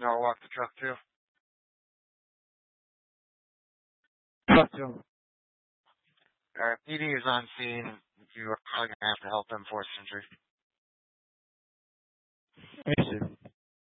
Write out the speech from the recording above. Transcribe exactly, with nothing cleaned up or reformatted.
No, walk the truck too. Truck two. Alright, P D is on scene. You are probably gonna have to help them force entry. Issue.